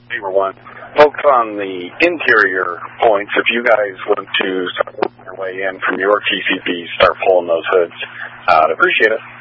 Saber one. Folks on the interior points, if you guys want to start working your way in from your TCP, start pulling those hoods. I'd appreciate it.